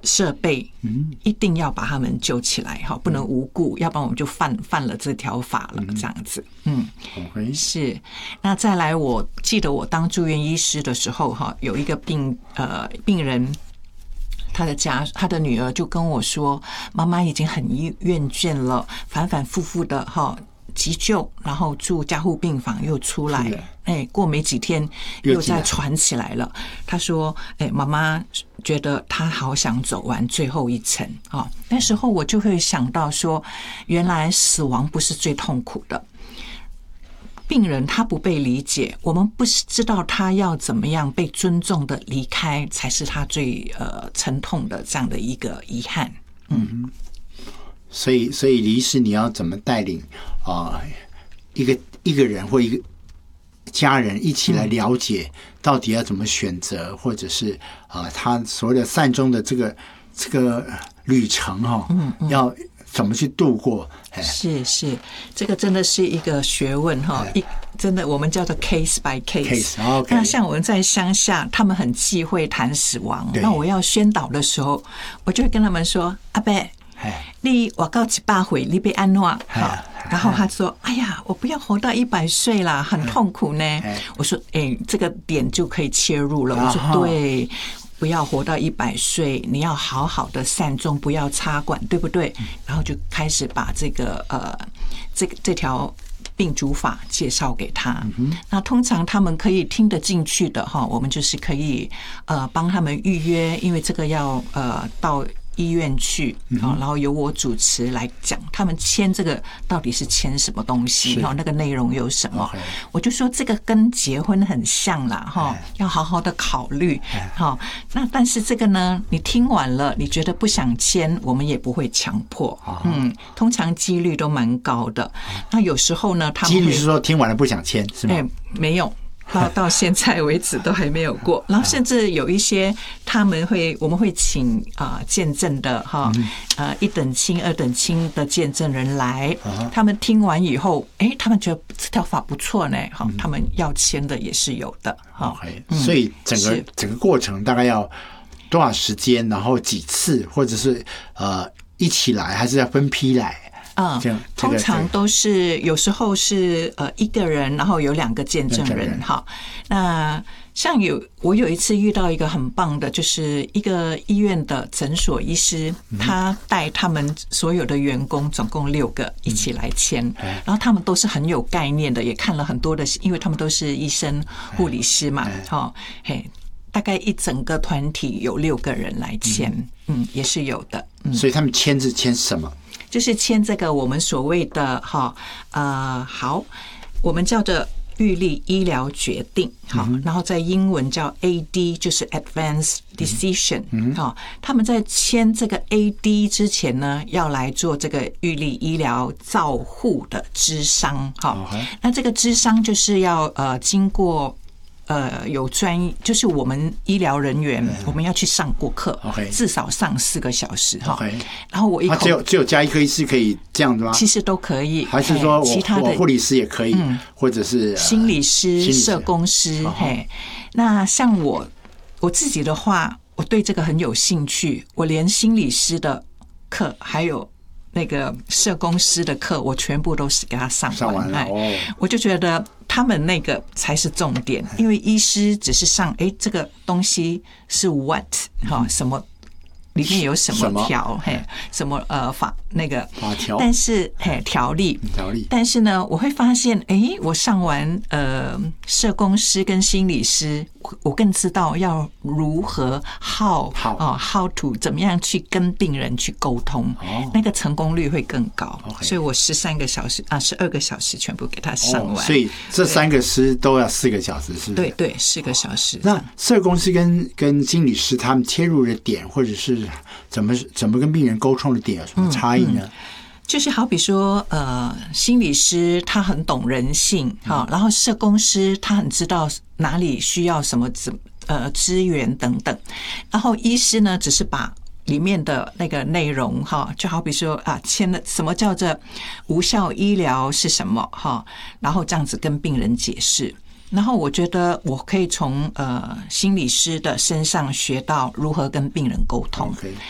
设备，一定要把他们救起来哈，不能无故，要不然我们就犯了这条法了，这样子。是。那再来，我记得我当住院医师的时候哈，有一个病人。他的女儿就跟我说，妈妈已经很厌倦了，反反复复的哈急救，然后住加护病房又出来，过没几天又再传起来了。他说，妈妈觉得他好想走完最后一程啊。那时候我就会想到说，原来死亡不是最痛苦的。病人他不被理解，我们不知道他要怎么样被尊重的离开，才是他最沉痛的这样的一个遗憾。 所以李医师，你要怎么带领一个人或一个家人一起来了解到底要怎么选择，或者是他所谓的善终的这个旅程要怎么去度过？ 是，这个真的是一个学问哈，真的我们叫做 case by case。那像我们在乡下，他们很忌讳谈死亡。那我要宣导的时候，我就会跟他们说：“阿伯，你活到100岁，你被安怎？”然后他说：“哎呀，我不要活到100岁啦，很痛苦呢。”我说：“这个点就可以切入了。”我说：“对。”不要活到100岁，你要好好的善终，不要插管，对不对？然后就开始把这条病主法介绍给他。那通常他们可以听得进去的哈，我们就是可以帮他们预约，因为这个要到医院去，然后由我主持来讲，他们签这个到底是签什么东西，那个内容有什么？我就说这个跟结婚很像啦，要好好的考虑。那但是这个呢，你听完了，你觉得不想签，我们也不会强迫。通常几率都蛮高的。那有时候呢，他们几率是说听完了不想签，是吗？ 没有。到现在为止都还没有过，然后甚至有一些我们会请见证的1等亲、2等亲的见证人来，他们听完以后，他们觉得这条法不错呢，他们要签的也是有的。 所以整个过程大概要多少时间，然后几次，或者是一起来，还是要分批来？ 通常都是有时候是一个人，然后有2个见证人。那像我有一次遇到一个很棒的，就是一个医院的诊所医师，他带他们所有的员工总共6个一起来签，然后他们都是很有概念的，也看了很多的，因为他们都是医生、护理师嘛，大概一整个团体有6个人来签，也是有的。 所以他们签是签什么？ 就是签这个我们所谓的好，我们叫做预立医疗决定，然后在英文叫 AD， 就是 Advance Decision。他们在签这个 AD 之前呢，要来做这个预立医疗照护的咨商。那这个咨商就是要经过。有就是我们医疗人员，我们要去上过课，至少上4个小时然后我只有加医科医师可以这样子吗？ 其实都可以， 还是说其他的护理师也可以，或者是心理师、社工师。那像我自己的话，我对这个很有兴趣，我连心理师的课还有那个社工师的课，我全部都是给他上完了。我就觉得他们那个才是重点，因为医师只是上这个东西是 what 什么里面有什么条什么法条， 但是条例，但是呢，我会发现我上完社工师跟心理师，我更知道要如何 how to 怎么样去跟病人去沟通，那个成功率会更高。所以我13个小时12个小时全部给他上完。 所以这3个师都要4个小时，是不是？ 对，4个小时。 那社工师跟心理师他们切入的点，或者是怎么跟病人沟通的点有什么差异呢？ 就是好比说，心理师他很懂人性，然后社工师他很知道哪里需要什么资源等等，然后医师呢只是把里面的那个内容就好比说签了什么叫做无效医疗是什么然后这样子跟病人解释。然后我觉得我可以从心理师的身上学到如何跟病人沟通。